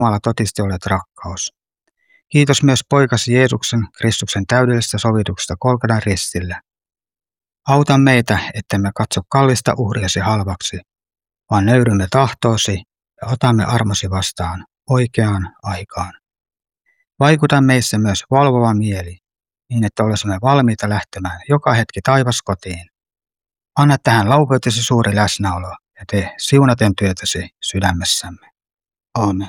Jumala todisti olet rakkaus. Kiitos myös poikasi Jeesuksen Kristuksen täydellisestä sovituksesta Golgatan ristillä. Auta meitä, ettemme katso kallista uhriasi halvaksi, vaan nöyrymme tahtoosi ja otamme armosi vastaan oikeaan aikaan. Vaikuta meissä myös valvova mieli, niin että olisimme valmiita lähtemään joka hetki taivaskotiin. Anna tähän laupeutesi suuri läsnäolo ja tee siunaten työtäsi sydämessämme. Aamen.